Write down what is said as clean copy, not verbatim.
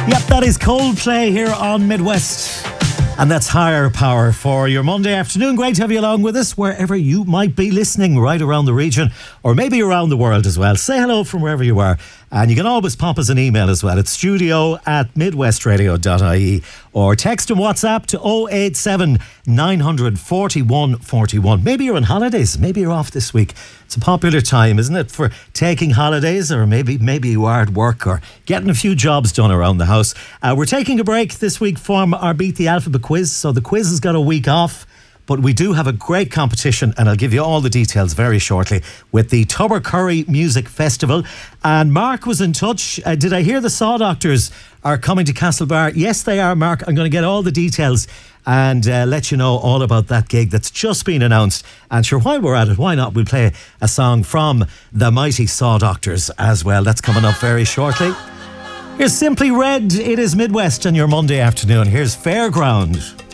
Yep, that is Coldplay here on Midwest. And that's Higher Power for your Monday afternoon. Great to have you along with us wherever you might be listening, right around the region or maybe around the world as well. Say hello from wherever you are. And you can always pop us an email as well. It's studio@midwestradio.ie or text and WhatsApp to 087 900 41 41. Maybe you're on holidays. Maybe you're off this week. It's a popular time, isn't it, for taking holidays, or maybe you are at work or getting a few jobs done around the house. We're taking a break this week from our Beat the Alphabet quiz, so the quiz has got a week off. But we do have a great competition, and I'll give you all the details very shortly, with the Tubbercurry Music Festival. And Mark was in touch. Did I hear the Saw Doctors are coming to Castlebar? Yes, they are, Mark. I'm going to get all the details and let you know all about that gig that's just been announced. And sure, while we're at it, why not? We'll play a song from the mighty Saw Doctors as well. That's coming up very shortly. Here's Simply Red. It is Midwest on your Monday afternoon. Here's Fairground.